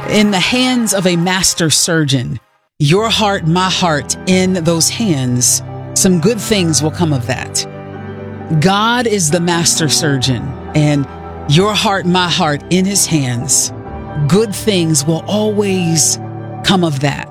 In the hands of a master surgeon, your heart, my heart, in those hands, some good things will come of that. God is the master surgeon, and your heart, my heart, in his hands, good things will always come of that.